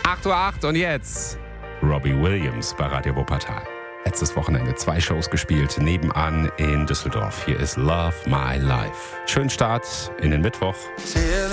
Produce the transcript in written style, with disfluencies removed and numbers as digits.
8:08 Uhr und jetzt Robbie Williams bei Radio Wuppertal. Letztes Wochenende 2 Shows gespielt, nebenan in Düsseldorf. Hier ist Love My Life. Schönen Start in den Mittwoch.